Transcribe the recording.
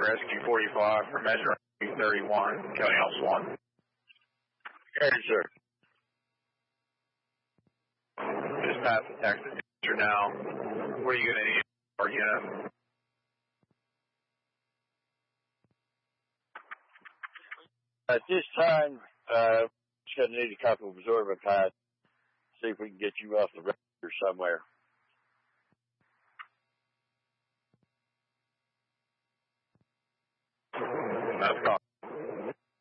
Rescue 45 for Measure 31, County House 1. Yes, sir. Just past the Texas teacher now. What are you going to need? Or, you know? At this time, just going to need a copy of absorbent pad. See if we can get you off the register somewhere.